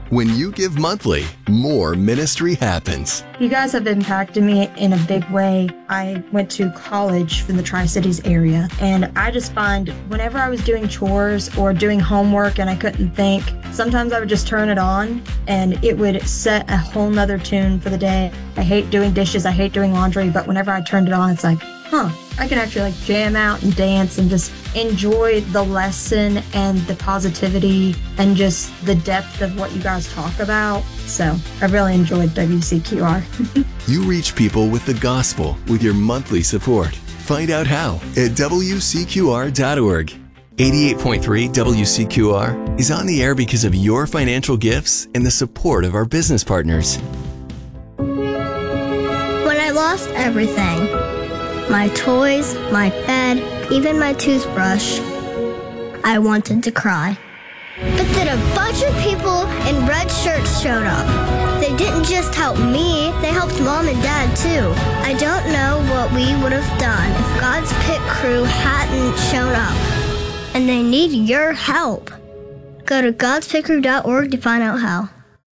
When you give monthly, more ministry happens. You guys have impacted me in a big way. I went to college in the Tri-Cities area, and I just find whenever I was doing chores or doing homework and I couldn't think, sometimes I would just turn it on and it would set a whole nother tune for the day. I hate doing dishes, I hate doing laundry, but whenever I turned it on, it's like, I can actually jam out and dance and just enjoy the lesson and the positivity and just the depth of what you guys talk about. So I really enjoyed WCQR. You reach people with the gospel with your monthly support. Find out how at WCQR.org. 88.3 WCQR is on the air because of your financial gifts and the support of our business partners. When I lost everything, my toys, my bed, even my toothbrush, I wanted to cry. But then a bunch of people in red shirts showed up. They didn't just help me, they helped Mom and Dad too. I don't know what we would have done if God's pit crew hadn't shown up. And they need your help. Go to godspitcrew.org to find out how.